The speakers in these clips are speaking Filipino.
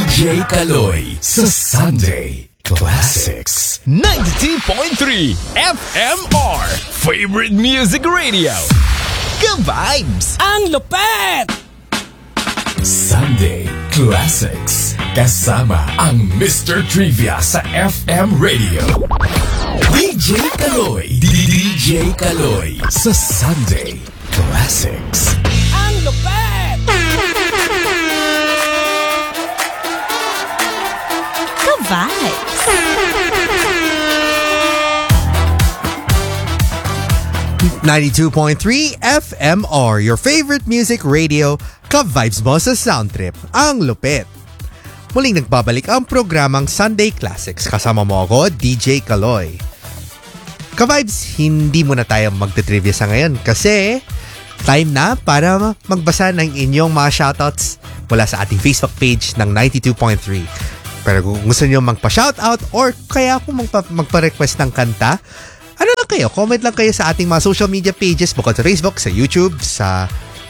DJ Kaloy sa Sunday Classics. 92.3 FMR Favorite Music Radio. Ka-vibes! Ang lupet! Sunday Classics. Kasama ang Mr. Trivia sa FM Radio. DJ Kaloy. DJ Kaloy sa Sunday Classics. Ang lupet! Ka-vibes! .3 FMR, your favorite music radio, ka-vibes mo sa sound trip, ang lupit. Muling nagbabalik ang programang Sunday Classics. Kasama mo ako, DJ Kaloy. Ka-vibes, hindi muna tayo magte-trivia sa ngayon kasi time na para magbasa ng inyong mga shoutouts mula sa ating Facebook page ng 92.3. Pero kung gusto nyo magpa-shoutout or kaya kung magpa-request ng kanta, ano lang kayo? Comment lang kayo sa ating mga social media pages bukod sa Facebook, sa YouTube, sa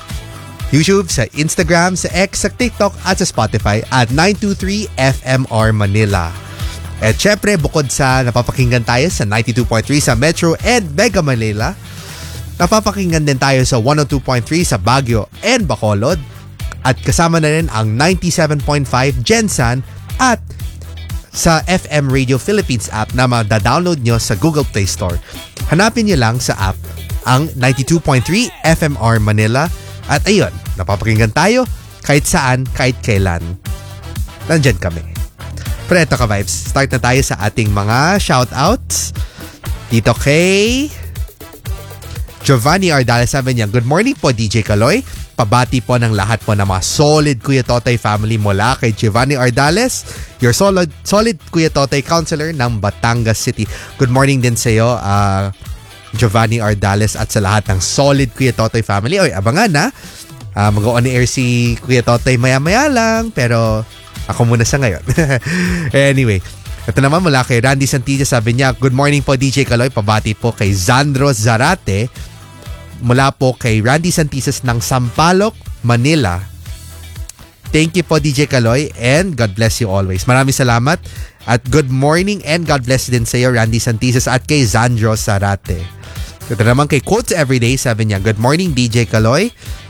Instagram, sa X, sa TikTok at sa Spotify at 923 FMR Manila. At syempre, bukod sa napapakinggan tayo sa 92.3 sa Metro and Mega Manila, napapakinggan din tayo sa 102.3 sa Baguio and Bacolod at kasama na rin ang 97.5 Gensan at sa FM Radio Philippines app na mada-download nyo sa Google Play Store. Hanapin nyo lang sa app ang 92.3 FMR Manila at ayun, napapakinggan tayo kahit saan, kahit kailan. Nandyan kami. Pero eto ka-vibes, start na tayo sa ating mga shoutouts. Dito kay Giovanni Ardales, sabi niya, good morning po DJ Kaloy. Pabati po ng lahat po ng mga solid Kuya Totoy family mula kay Giovanni Ardales, your solid Kuya Totoy counselor ng Batangas City. Good morning din sa iyo, Giovanni Ardales at sa lahat ng solid Kuya Totoy family. Oy, abangan na. Mag-on air si Kuya Totoy maya-maya lang, pero ako muna sa ngayon. Anyway, ito naman mula kay Randy Santilla, sabi niya, good morning po DJ Kaloy. Pabati po kay Zandro Zarate mula po kay Randy Santisas ng Sampaloc, Manila. Thank you po DJ Kaloy and God bless you always. Maraming salamat at good morning and God bless din sa iyo Randy Santisas at kay Zandro Zarate. Ito naman kay Quotes Everyday, sabi niya, good morning DJ Kaloy.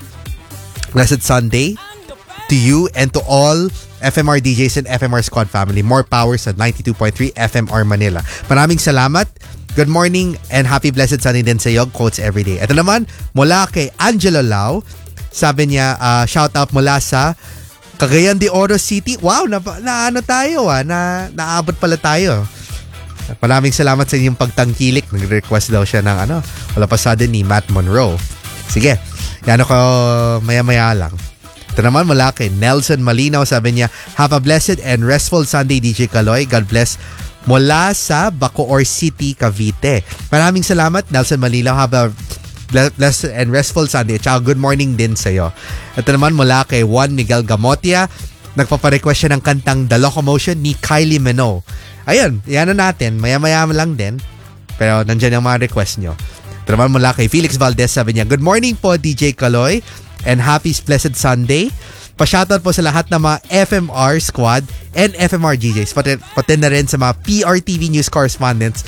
Blessed Sunday to you and to all FMR DJs and FMR Squad family. More power sa 92.3 FMR Manila. Maraming salamat. Good morning and happy blessed Sunday din sa iyo, Quotes Everyday. Ito naman, mula kay Angelo Lau. Sabi niya, shout out mula sa Cagayan de Oro City. Wow, na tayo naabot pala tayo. Maraming salamat sa inyong pagtangkilik. Nag-request daw siya ng wala pa sudden ni Matt Monroe. Sige, yan ako maya-maya lang. Ito naman mula kay Nelson Malinaw. Sabi niya, have a blessed and restful Sunday DJ Kaloy. God bless mula sa Bacoor City, Cavite. Maraming salamat Nelson Malinaw. Have a blessed and restful Sunday. At good morning din sa iyo. Ito naman mula kay Juan Miguel Gamotia. Nagpaparequest siya ng kantang The Locomotion ni Kylie Minogue. Ayun, yan na natin. Maya-maya lang din. Pero nandyan yung mga request nyo. Ito naman mula kay Felix Valdez. Sabi niya, good morning po DJ Kaloy and happy blessed Sunday. Pa-shoutout po sa lahat ng mga FMR Squad and FMR DJs. Pati na rin sa mga PRTV News Correspondents.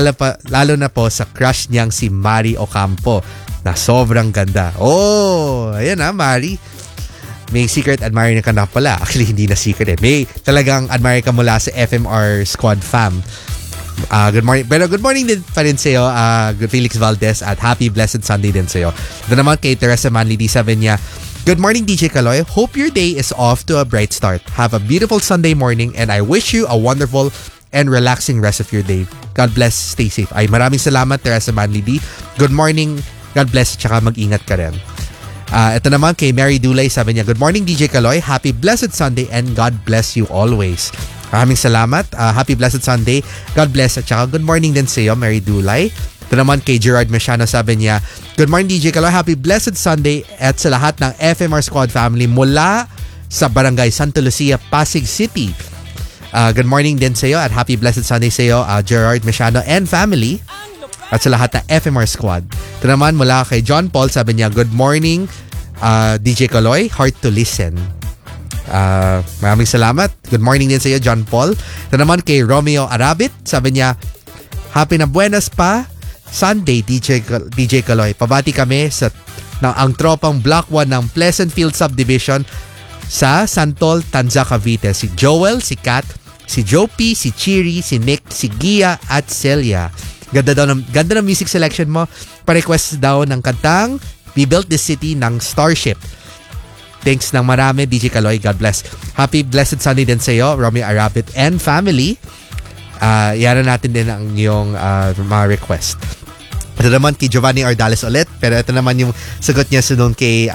Lalo na po sa crush niyang si Mari Ocampo na sobrang ganda. Oh, ayan Mari. May secret admirer ka na pala. Actually, hindi na secret eh. May talagang admirer ka mula sa FMR Squad fam. Good morning. Pero good morning din pa rin sa'yo, Felix Valdez, at happy blessed Sunday din sa'yo. Ito naman kay Teresa Manlidi, sabi niya, good morning DJ Kaloy. Hope your day is off to a bright start. Have a beautiful Sunday morning and I wish you a wonderful and relaxing rest of your day. God bless. Stay safe. Ay, maraming salamat Teresa Manlidi. Good morning. God bless. Tsaka mag-ingat ka rin. Ito naman kay Mary Dulay, sabi niya, good morning DJ Kaloy. Happy blessed Sunday and God bless you always. Maraming salamat. Happy blessed Sunday. God bless. At saka good morning din sa iyo, Mary Dulay. Ito naman kay Gerard Mesiano, sabi niya, good morning DJ Kaloy. Happy blessed Sunday at sa lahat ng FMR Squad family mula sa Barangay Santa Lucia, Pasig City. Good morning din sa iyo at happy blessed Sunday sa iyo, Gerard Mesiano and family. At sa lahat ng FMR Squad. Ito naman mula kay John Paul, sabi niya, good morning DJ Kaloy, heart to listen. Maraming salamat. Good morning din sa iyo, John Paul. Ito naman kay Romeo Arabit. Sabi niya, happy na buenas pa Sunday, DJ Kaloy. Pabati kami ang tropang Block 1 ng Pleasant Field Subdivision sa Santol, Tanza, Cavite. Si Joel, si Kat, si Jopi, si Chiri, si Nick, si Gia at Celia. Ganda ng music selection mo. Pa-request daw ng kantang We Built This City ng Starship. Thanks ng marami, DJ Kaloy. God bless. Happy Blessed Sunday din sa iyo, Romeo Arabit and family. Iyan natin din ang iyong mga request. Ito naman kay Giovanni Ardales ulit. Pero ito naman yung sagot niya doon kay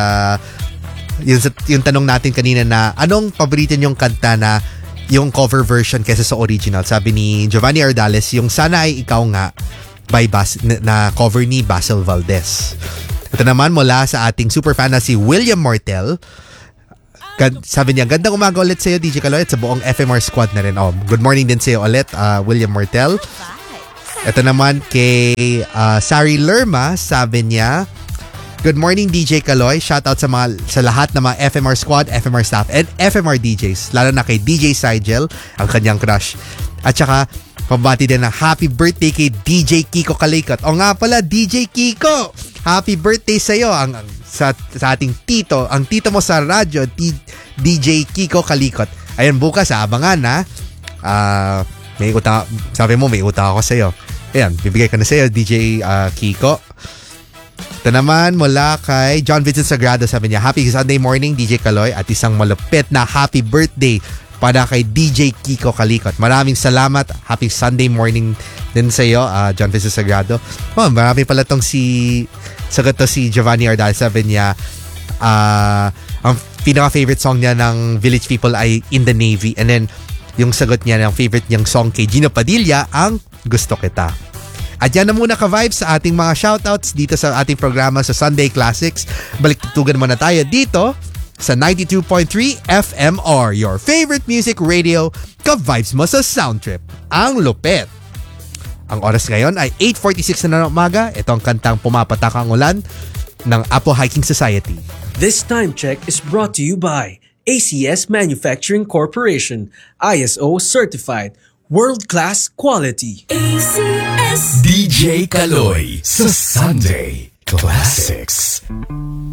yung tanong natin kanina na anong paborito niyong kanta na yung cover version kaysa sa original. Sabi ni Giovanni Ardales, yung Sana Ay Ikaw Nga by na cover ni Basil Valdez. Ito naman mula sa ating superfan na si William Martel. Sabi niya, gandang umaga ulit sa iyo, DJ Kaloy, at sa buong FMR squad na rin. Good morning din sa iyo ulit, William Martel. Ito naman kay Sari Lerma, sabi niya, good morning DJ Kaloy, shoutout sa lahat ng mga FMR squad, FMR staff, and FMR DJs, lalo na kay DJ Sigel, ang kanyang crush. At saka, pabati din na happy birthday kay DJ Kiko Kalikot. O nga pala, DJ Kiko, happy birthday sa iyo sa ating tito, ang tito mo sa radyo, DJ Kiko Kalikot. Ayan, bukas abangan na. May utang, sabi mo may utang ako sa iyo. Ayan, bibigay ko na sa iyo, DJ Kiko. Ito naman mula kay John Vincent Sagrado, sabi niya, happy Sunday morning DJ Kaloy at isang malupit na happy birthday para kay DJ Kiko Kalikot. Maraming salamat. Happy Sunday morning din sa iyo, John Vincent Sagrado. Marami pala tong sagot to si Giovanni Ardal. Sabi niya, ang pinaka-favorite song niya ng Village People ay In the Navy. And then, yung sagot niya ng favorite niyang song kay Gino Padilla, ang Gusto Kita. At yan na muna ka-vibes sa ating mga shoutouts dito sa ating programa sa Sunday Classics. Balik-tutugan muna tayo dito sa 92.3 FMR, your favorite music radio, ka-vibes mo sa Sound Trip. Ang lupet. Ang oras ngayon ay 8:46 na ng umaga. Ito ang kantang Pumapatak ang Ulan ng Apo Hiking Society. This time check is brought to you by ACS Manufacturing Corporation, ISO certified, world-class quality. DJ Kaloy sa Sunday Classics.